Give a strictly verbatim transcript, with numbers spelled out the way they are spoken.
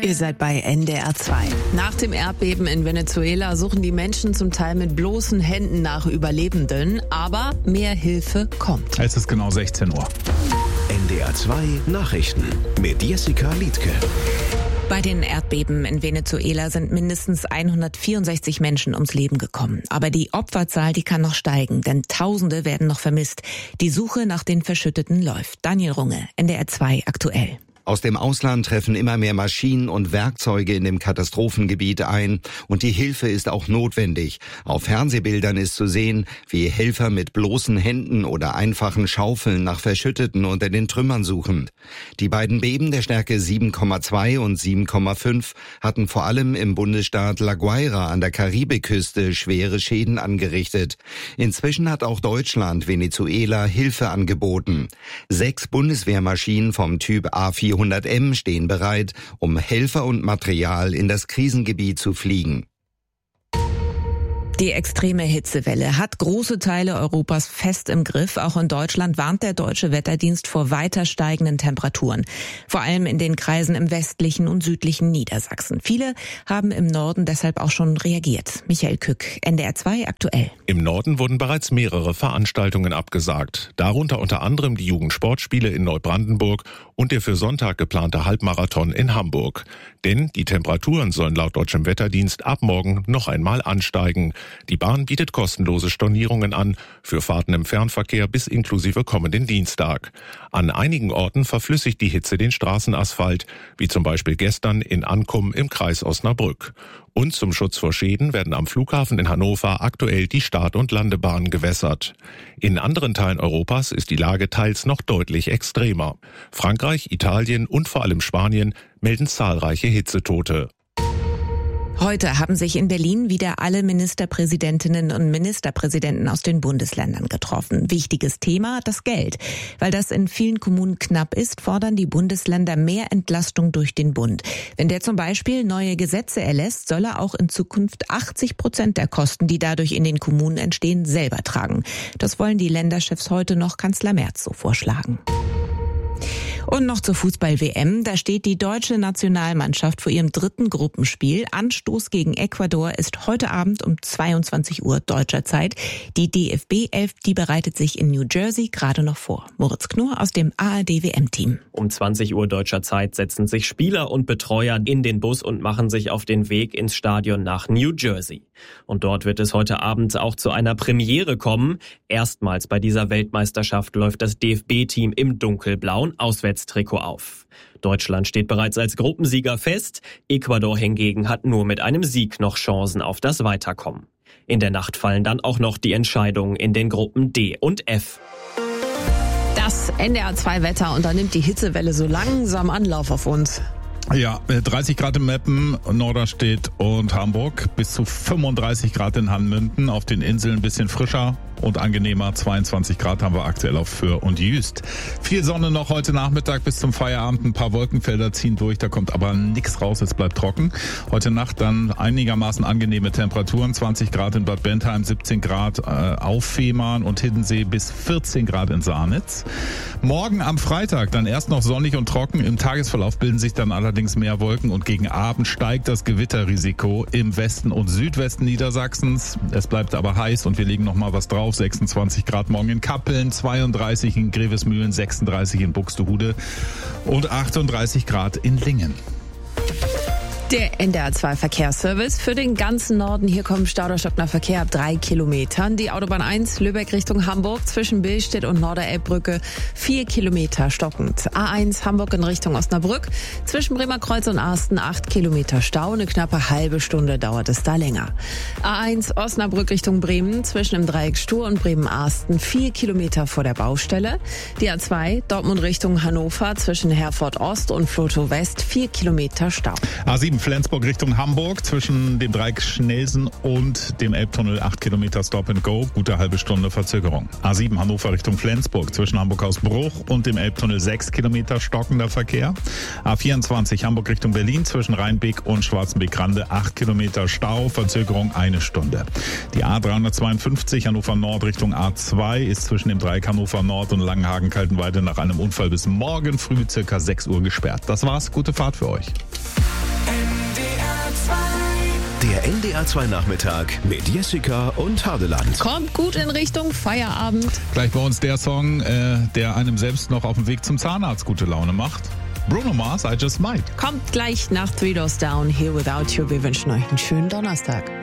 Ihr seid bei N D R zwei. Nach dem Erdbeben in Venezuela suchen die Menschen zum Teil mit bloßen Händen nach Überlebenden, aber mehr Hilfe kommt. Es ist genau sechzehn Uhr. N D R zwei Nachrichten mit Jessica Liedtke. Bei den Erdbeben in Venezuela sind mindestens hundertvierundsechzig Menschen ums Leben gekommen. Aber die Opferzahl, die kann noch steigen, denn Tausende werden noch vermisst. Die Suche nach den Verschütteten läuft. Daniel Runge, N D R zwei aktuell. Aus dem Ausland treffen immer mehr Maschinen und Werkzeuge in dem Katastrophengebiet ein und die Hilfe ist auch notwendig. Auf Fernsehbildern ist zu sehen, wie Helfer mit bloßen Händen oder einfachen Schaufeln nach Verschütteten unter den Trümmern suchen. Die beiden Beben der Stärke sieben Komma zwei und sieben Komma fünf hatten vor allem im Bundesstaat La Guaira an der Karibikküste schwere Schäden angerichtet. Inzwischen hat auch Deutschland Venezuela Hilfe angeboten. Sechs Bundeswehrmaschinen vom Typ A vierhundert M stehen bereit, um Helfer und Material in das Krisengebiet zu fliegen. Die extreme Hitzewelle hat große Teile Europas fest im Griff. Auch in Deutschland warnt der Deutsche Wetterdienst vor weiter steigenden Temperaturen. Vor allem in den Kreisen im westlichen und südlichen Niedersachsen. Viele haben im Norden deshalb auch schon reagiert. Michael Kück, N D R zwei aktuell. Im Norden wurden bereits mehrere Veranstaltungen abgesagt. Darunter unter anderem die Jugendsportspiele in Neubrandenburg und der für Sonntag geplante Halbmarathon in Hamburg. Denn die Temperaturen sollen laut Deutschem Wetterdienst ab morgen noch einmal ansteigen. Die Bahn bietet kostenlose Stornierungen an für Fahrten im Fernverkehr bis inklusive kommenden Dienstag. An einigen Orten verflüssigt die Hitze den Straßenasphalt, wie zum Beispiel gestern in Ankum im Kreis Osnabrück. Und zum Schutz vor Schäden werden am Flughafen in Hannover aktuell die Start- und Landebahnen gewässert. In anderen Teilen Europas ist die Lage teils noch deutlich extremer. Frankreich, Italien und vor allem Spanien melden zahlreiche Hitzetote. Heute haben sich in Berlin wieder alle Ministerpräsidentinnen und Ministerpräsidenten aus den Bundesländern getroffen. Wichtiges Thema, das Geld. Weil das in vielen Kommunen knapp ist, fordern die Bundesländer mehr Entlastung durch den Bund. Wenn der zum Beispiel neue Gesetze erlässt, soll er auch in Zukunft achtzig Prozent der Kosten, die dadurch in den Kommunen entstehen, selber tragen. Das wollen die Länderchefs heute noch Kanzler Merz so vorschlagen. Und noch zur Fußball-W M. Da steht die deutsche Nationalmannschaft vor ihrem dritten Gruppenspiel. Anstoß gegen Ecuador ist heute Abend um zweiundzwanzig Uhr deutscher Zeit. Die D F B elf, die bereitet sich in New Jersey gerade noch vor. Moritz Knorr aus dem A R D W M-Team. Um zwanzig Uhr deutscher Zeit setzen sich Spieler und Betreuer in den Bus und machen sich auf den Weg ins Stadion nach New Jersey. Und dort wird es heute Abend auch zu einer Premiere kommen. Erstmals bei dieser Weltmeisterschaft läuft das D F B-Team im dunkelblauen Auswärtstrikot auf. Deutschland steht bereits als Gruppensieger fest. Ecuador hingegen hat nur mit einem Sieg noch Chancen auf das Weiterkommen. In der Nacht fallen dann auch noch die Entscheidungen in den Gruppen D und F. Das N D R zwei Wetter, und da nimmt die Hitzewelle so langsam Anlauf auf uns. Ja, dreißig Grad in Meppen, Norderstedt und Hamburg, bis zu fünfunddreißig Grad in Hanmünden, auf den Inseln ein bisschen frischer und angenehmer, zweiundzwanzig Grad haben wir aktuell auf Föhr und Jüst. Viel Sonne noch heute Nachmittag bis zum Feierabend, ein paar Wolkenfelder ziehen durch, da kommt aber nichts raus, es bleibt trocken. Heute Nacht dann einigermaßen angenehme Temperaturen, zwanzig Grad in Bad Bentheim, siebzehn Grad äh, auf Fehmarn und Hiddensee bis vierzehn Grad in Saarnitz. Morgen am Freitag dann erst noch sonnig und trocken, im Tagesverlauf bilden sich dann allerdings mehr Wolken und gegen Abend steigt das Gewitterrisiko im Westen und Südwesten Niedersachsens. Es bleibt aber heiß und wir legen noch mal was drauf. sechsundzwanzig Grad morgen in Kappeln, zweiunddreißig in Grevesmühlen, sechsunddreißig in Buxtehude und achtunddreißig Grad in Lingen. Der N D R zwei Verkehrsservice für den ganzen Norden. Hier kommt Stauderstockner Verkehr ab drei Kilometern. Die Autobahn eins Lübeck Richtung Hamburg zwischen Billstedt und Norderelbbrücke vier Kilometer stockend. A eins Hamburg in Richtung Osnabrück zwischen Bremerkreuz und Arsten acht Kilometer Stau. Eine knappe halbe Stunde dauert es da länger. A eins Osnabrück Richtung Bremen zwischen dem Dreieck Stur und Bremen-Arsten vier Kilometer vor der Baustelle. Die A zwei Dortmund Richtung Hannover zwischen Herford Ost und Flotow West vier Kilometer Stau. A sieben Flensburg Richtung Hamburg zwischen dem Dreieck Schnelsen und dem Elbtunnel acht Kilometer Stop and Go, gute halbe Stunde Verzögerung. A sieben Hannover Richtung Flensburg zwischen Hamburg-Hausbruch und dem Elbtunnel sechs Kilometer stockender Verkehr. A vierundzwanzig Hamburg Richtung Berlin zwischen Rheinbeek und Schwarzenbeek-Rande acht Kilometer Stau, Verzögerung eine Stunde. Die A dreihundertzweiundfünfzig Hannover Nord Richtung A zwei ist zwischen dem Dreieck Hannover Nord und Langenhagen-Kaltenweide nach einem Unfall bis morgen früh circa sechs Uhr gesperrt. Das war's, gute Fahrt für euch. Der N D R zwei Nachmittag mit Jessica und Hadeland. Kommt gut in Richtung Feierabend. Gleich bei uns der Song, äh, der einem selbst noch auf dem Weg zum Zahnarzt gute Laune macht. Bruno Mars, I Just Might. Kommt gleich nach Three Doors Down, Here Without You. Wir wünschen euch einen schönen Donnerstag.